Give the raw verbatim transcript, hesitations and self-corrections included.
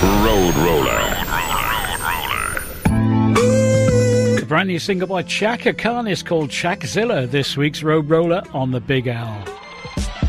Road Roller. A brand new single by Chaka Khan is called Shackzilla, this week's Road Roller on the Big Owl.